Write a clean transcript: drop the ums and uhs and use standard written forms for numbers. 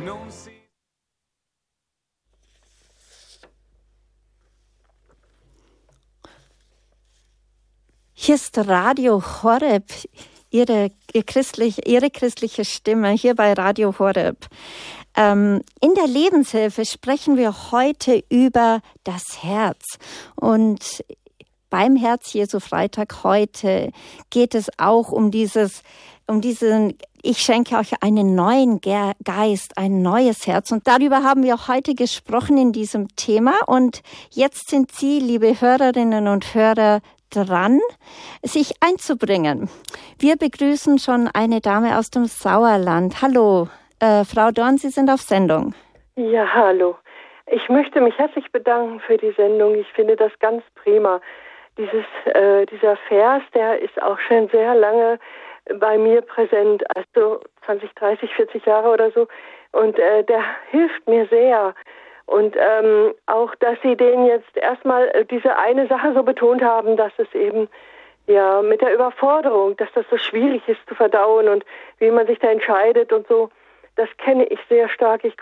Hier ist Radio Horeb, Ihre christliche Stimme hier bei Radio Horeb. In der Lebenshilfe sprechen wir heute über das Herz. Und beim Herz-Jesu-Freitag heute geht es auch um diesen, ich schenke euch einen neuen Geist, ein neues Herz. Und darüber haben wir heute gesprochen in diesem Thema. Und jetzt sind Sie, liebe Hörerinnen und Hörer, dran, sich einzubringen. Wir begrüßen schon eine Dame aus dem Sauerland. Hallo, Frau Dorn, Sie sind auf Sendung. Ja, hallo. Ich möchte mich herzlich bedanken für die Sendung. Ich finde das ganz prima. Dieser Vers, der ist auch schon sehr lange bei mir präsent, also 20, 30, 40 Jahre oder so. Und der hilft mir sehr. Und auch, dass Sie den jetzt erstmal diese eine Sache so betont haben, dass es eben ja mit der Überforderung, dass das so schwierig ist zu verdauen und wie man sich da entscheidet und so, das kenne ich sehr stark. Ich